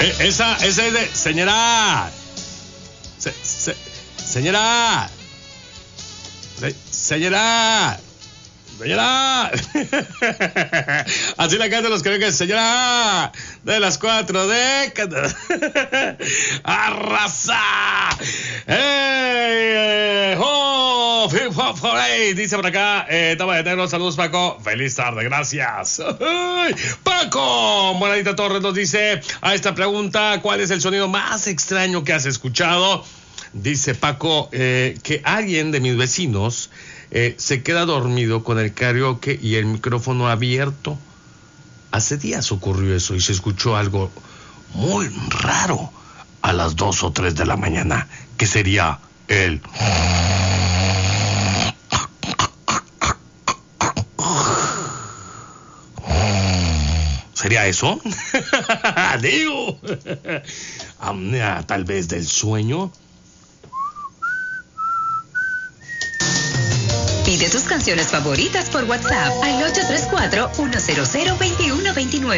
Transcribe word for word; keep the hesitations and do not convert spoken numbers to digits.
Eh, esa, esa es de... Señora. Se, se, señora. Se, señora. Señora. Así la cantan los que vengan. Señora. De las cuatro décadas. Arrasa. ¡Hey! ¡Oh! ¡Hip hop hooray! Dice por acá, eh, Toma de Negro, saludos Paco, feliz tarde, gracias. ¡Ay! Paco Moradita Torres nos dice a esta pregunta, ¿cuál es el sonido más extraño que has escuchado? Dice Paco, eh, que alguien de mis vecinos eh, se queda dormido con el karaoke y el micrófono abierto. Hace días ocurrió eso y se escuchó algo muy raro a las dos o tres de la mañana, que sería el... ¿Sería eso? Digo, apnea tal vez del sueño. Pide tus canciones favoritas por WhatsApp al ocho tres cuatro, uno cero cero, dos uno dos nueve.